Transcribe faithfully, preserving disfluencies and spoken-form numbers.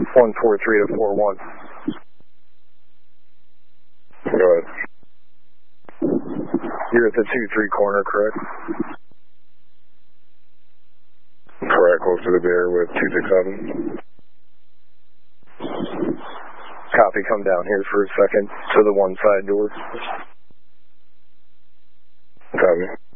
one four three to four one. Go ahead. You're at the two three corner, correct? Correct, close to the bear with two six seven. Copy, come down here for a second to the one side door. Copy.